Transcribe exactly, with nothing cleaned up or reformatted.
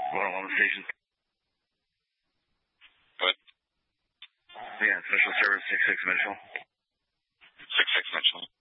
one oh one station. What? Yeah, special service six six Mitchell. six six Mitchell.